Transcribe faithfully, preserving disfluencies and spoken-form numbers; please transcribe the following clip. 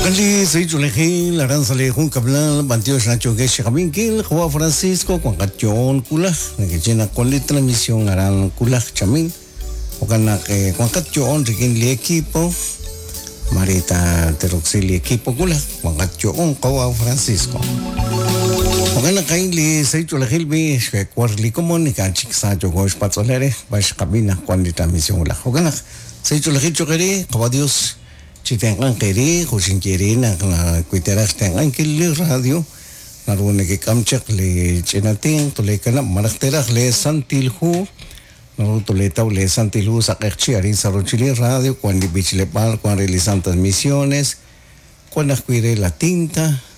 Kali sa ijulehi laran sa lehun kablan bantios na choge shikaminkil Juan Francisco kung katyon kulah nagijina kulit transmisyon aran kulah chamin o kana ke kung katyon rikin li equipo marita teroxil equipo kulah kung katyon Juan Francisco o kana kain li sa ijulehi bi ke kwarli komunika chiksa jogos patsolere bash kabina kundi transmisyon kulah o kana sa ijulehi chokeri kabadios si tengan kiri kusin kiri na kuiteras tengan kili radio narune ke kamchak le chenating tole kana manakteras le santilhu no tole tau le santilhu sakerchi arin sarochili radio cuando bichle pal cuando realizan transmisiones cuando cuire la tinta